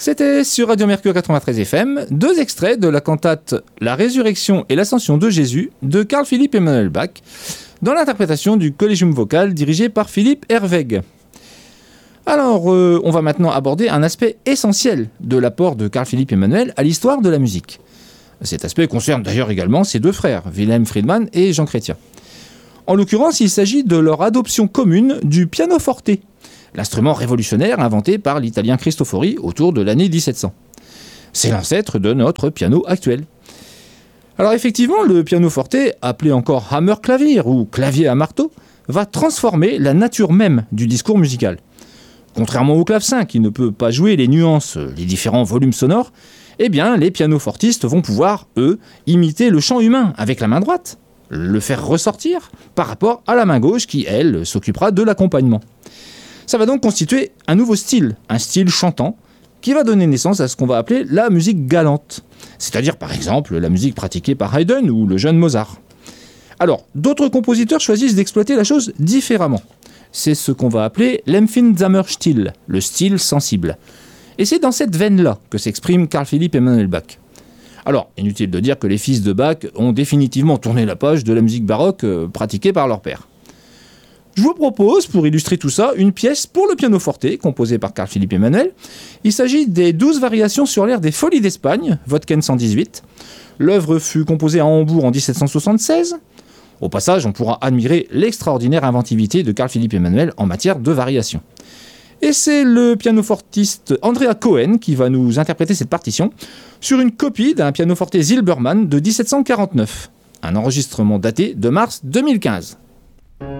C'était sur Radio Mercure 93 FM, 2 extraits de la cantate La Résurrection et l'Ascension de Jésus de Carl Philipp Emanuel Bach, dans l'interprétation du Collegium Vocal dirigé par Philippe Herwegh. Alors, on va maintenant aborder un aspect essentiel de l'apport de Carl Philipp Emanuel à l'histoire de la musique. Cet aspect concerne d'ailleurs également ses 2 frères, Wilhelm Friedman et Jean Chrétien. En l'occurrence, il s'agit de leur adoption commune du pianoforte, l'instrument révolutionnaire inventé par l'italien Cristofori autour de l'année 1700. C'est l'ancêtre de notre piano actuel. Alors effectivement, le pianoforte, appelé encore hammerklavier ou clavier à marteau, va transformer la nature même du discours musical. Contrairement au clavecin qui ne peut pas jouer les nuances, les différents volumes sonores, eh bien les pianofortistes vont pouvoir, eux, imiter le chant humain avec la main droite, le faire ressortir par rapport à la main gauche qui, elle, s'occupera de l'accompagnement. Ça va donc constituer un nouveau style, un style chantant, qui va donner naissance à ce qu'on va appeler la musique galante, c'est-à-dire par exemple la musique pratiquée par Haydn ou le jeune Mozart. Alors, d'autres compositeurs choisissent d'exploiter la chose différemment. C'est ce qu'on va appeler l'Empfindsamer-Stil, le style sensible. Et c'est dans cette veine-là que s'exprime Carl Philipp Emanuel Bach. Alors, inutile de dire que les fils de Bach ont définitivement tourné la page de la musique baroque pratiquée par leur père. Je vous propose, pour illustrer tout ça, une pièce pour le pianoforte, composée par Carl Philipp Emanuel. Il s'agit des 12 variations sur l'air des Folies d'Espagne, Wodken 118. L'œuvre fut composée à Hambourg en 1776. Au passage, on pourra admirer l'extraordinaire inventivité de Carl Philipp Emanuel en matière de variations. Et c'est le pianofortiste Andrea Cohen qui va nous interpréter cette partition sur une copie d'un pianoforte Zilbermann de 1749, un enregistrement daté de mars 2015.